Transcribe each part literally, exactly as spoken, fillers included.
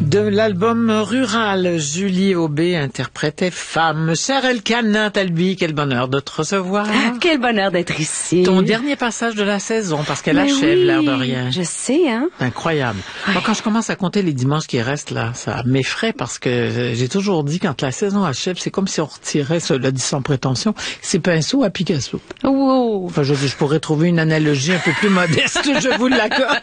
De l'album Rural, Julie Aubé interprétait Femme. Cher Elkana Talbi, quel bonheur de te recevoir. Ah, quel bonheur d'être ici. Ton dernier passage de la saison, parce qu'elle Mais achève oui, l'air de rien. Je sais, hein. Incroyable. Ouais. Moi, quand je commence à compter les dimanches qui restent, là, ça m'effraie parce que j'ai toujours dit, quand la saison achève, c'est comme si on retirait, cela dit sans prétention, ses pinceaux à Picasso. Wow. Enfin, je, je pourrais trouver une analogie un peu plus modeste, je vous l'accorde.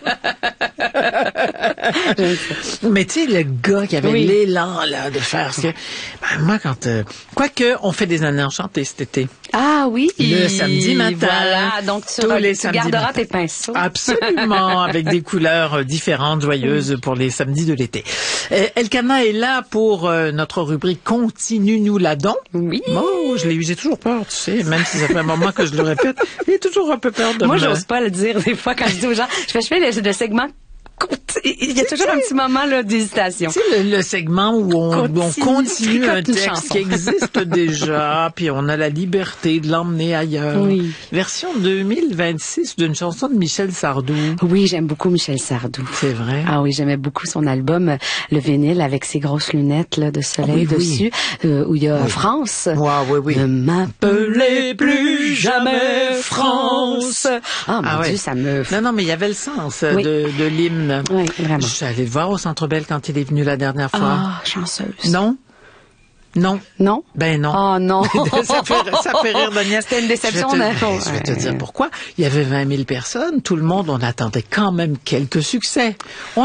Mais tu sais, le gars qui avait oui. l'élan là de faire ce que... Ben, moi, quand... Euh... Quoique, on fait des années enchantées cet été. Ah oui. Le samedi matin. Voilà, donc tu, tous re- les tu garderas matins. tes pinceaux. Absolument, avec des couleurs différentes, joyeuses pour les samedis de l'été. Euh, Elkana est là pour euh, notre rubrique Continue-nous là-donc. Oui. Bon, je l'ai eu, j'ai toujours peur, tu sais, même si ça fait un moment que je le répète, j'ai toujours un peu peur de Moi, me... j'ose pas le dire des fois quand je dis aux gens. Je fais, je fais le, le segment. Il y a toujours un petit moment là d'hésitation. Tu sais, le, le segment où on continue, où on continue un texte chanson. qui existe déjà, puis on a la liberté de l'emmener ailleurs. Oui. Version deux mille vingt-six d'une chanson de Michel Sardou. Oui, j'aime beaucoup Michel Sardou. C'est vrai. Ah oui, j'aimais beaucoup son album, euh, le vinyle avec ses grosses lunettes là, de soleil oui, dessus, oui. Euh, où il y a Oui. France. Wow, oui, oui. Ne m'appelez plus jamais France. Ah mon Ah ouais. Dieu, ça me... Non, non, mais il y avait le sens Oui. de, de l'hymne. Oui, vraiment. Je suis allée le voir au Centre Bell quand il est venu la dernière fois. Ah, chanceuse. Non? Non? Non? Ben non. Oh non. ça, fait, ça fait rire Daniel. C'était une déception. Je vais te, hein? ben, je vais te dire pourquoi. Il y avait vingt mille personnes. Tout le monde, on attendait quand même quelques succès. On